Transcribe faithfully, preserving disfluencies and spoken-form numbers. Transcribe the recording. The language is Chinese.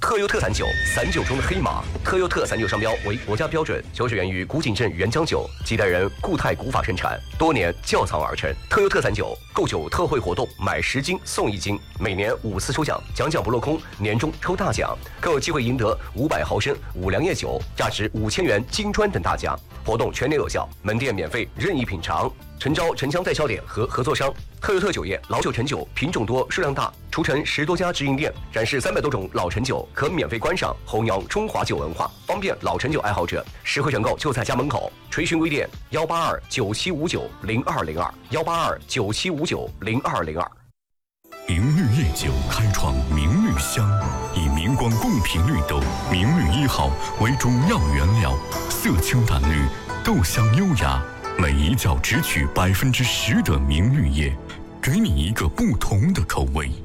特优特散酒，散酒中的黑马。特优特散酒商标为国家标准，酒水源于古井镇原浆酒，几代人固态古法生产，多年窖藏而成。特优特散酒购酒特惠活动，买十斤送一斤，每年五次抽奖，奖奖不落空，年终抽大奖，更有机会赢得五百毫升五粮液酒，价值五千元金砖等大奖。活动全年有效，门店免费任意品尝。诚招城乡代销点和合作商。特优特酒业老酒陈酒品种多数量大，除城十多家直营店，展示三百多种老陈酒，可免费观赏，弘扬中华酒文化，方便老陈酒爱好者。实惠选购就在家门口。垂询微店幺八二九七五九零二零二幺八二九七五九零二零二。 明绿夜酒开创明绿香，以明光贡品绿豆明绿一号为主要原料，色清淡绿，豆香优雅，每一窖只取百分之十的明绿叶，给你一个不同的口味。